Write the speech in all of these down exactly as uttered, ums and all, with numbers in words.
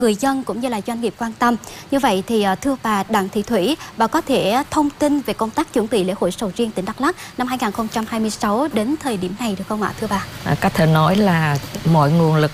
người dân cũng như là doanh nghiệp quan tâm. Như vậy thì thưa bà Đặng Thị Thủy, bà có thể thông tin về công tác chuẩn bị lễ hội sầu riêng tỉnh Đắk Lắk năm hai nghìn không trăm hai mươi sáu đến thời điểm này được không ạ thưa bà? À, có thể nói là mọi nguồn lực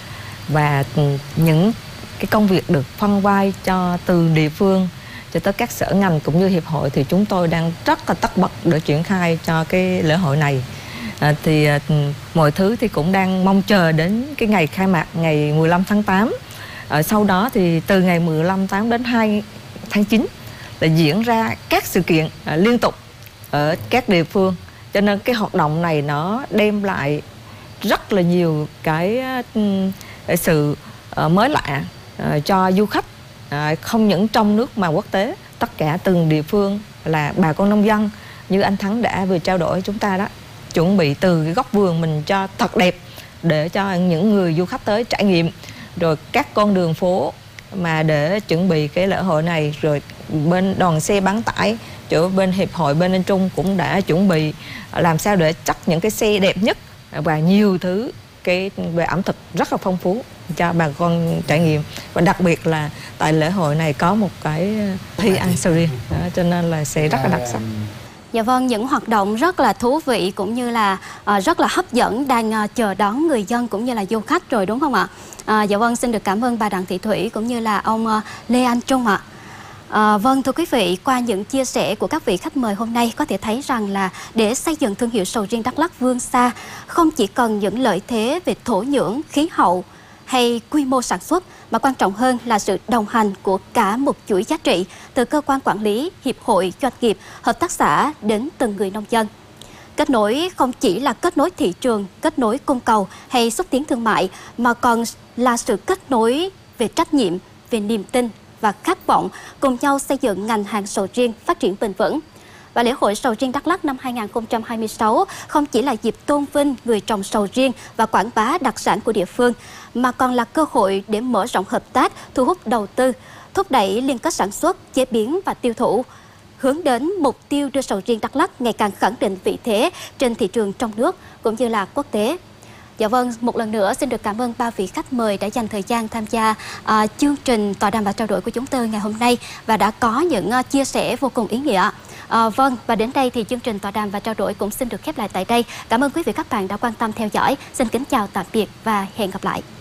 và những cái công việc được phân vai cho từ địa phương cho tới các sở ngành cũng như hiệp hội thì chúng tôi đang rất là tất bật để triển khai cho cái lễ hội này. À, thì à, mọi thứ thì cũng đang mong chờ đến cái ngày khai mạc ngày mười lăm tháng tám. À, sau đó thì từ ngày mười lăm tháng tám đến hai tháng chín là diễn ra các sự kiện à, liên tục ở các địa phương. Cho nên cái hoạt động này nó đem lại rất là nhiều cái uh, sự uh, mới lạ uh, cho du khách, uh, không những trong nước mà quốc tế. Tất cả từng địa phương là bà con nông dân như anh Thắng đã vừa trao đổi chúng ta đó, chuẩn bị từ cái góc vườn mình cho thật đẹp để cho những người du khách tới trải nghiệm, rồi các con đường phố mà để chuẩn bị cái lễ hội này, rồi bên đoàn xe bán tải chỗ bên hiệp hội bên Anh Trung cũng đã chuẩn bị làm sao để chắc những cái xe đẹp nhất và nhiều thứ cái về ẩm thực rất là phong phú cho bà con trải nghiệm. Và đặc biệt là tại lễ hội này có một cái thi ăn sầu riêng, cho nên là sẽ rất là đặc sắc. Dạ vâng, những hoạt động rất là thú vị cũng như là uh, rất là hấp dẫn đang uh, chờ đón người dân cũng như là du khách rồi đúng không ạ? Uh, dạ vâng, xin được cảm ơn bà Đặng Thị Thủy cũng như là ông uh, Lê Anh Trung ạ. À, vâng thưa quý vị, qua những chia sẻ của các vị khách mời hôm nay có thể thấy rằng là để xây dựng thương hiệu sầu riêng Đắk Lắk vươn xa không chỉ cần những lợi thế về thổ nhưỡng, khí hậu hay quy mô sản xuất, mà quan trọng hơn là sự đồng hành của cả một chuỗi giá trị từ cơ quan quản lý, hiệp hội, doanh nghiệp, hợp tác xã đến từng người nông dân. Kết nối không chỉ là kết nối thị trường, kết nối cung cầu hay xúc tiến thương mại, mà còn là sự kết nối về trách nhiệm, về niềm tin và khát vọng cùng nhau xây dựng ngành hàng sầu riêng phát triển bền vững. Và lễ hội sầu riêng Đắk Lắk năm hai nghìn không trăm hai mươi sáu không chỉ là dịp tôn vinh người trồng sầu riêng và quảng bá đặc sản của địa phương, mà còn là cơ hội để mở rộng hợp tác, thu hút đầu tư, thúc đẩy liên kết sản xuất, chế biến và tiêu thụ, hướng đến mục tiêu đưa sầu riêng Đắk Lắk ngày càng khẳng định vị thế trên thị trường trong nước cũng như là quốc tế. Dạ vâng, một lần nữa xin được cảm ơn ba vị khách mời đã dành thời gian tham gia uh, chương trình tọa đàm và trao đổi của chúng tôi ngày hôm nay và đã có những uh, chia sẻ vô cùng ý nghĩa. Uh, vâng, và đến đây thì chương trình tọa đàm và trao đổi cũng xin được khép lại tại đây. Cảm ơn quý vị các bạn đã quan tâm theo dõi. Xin kính chào tạm biệt và hẹn gặp lại.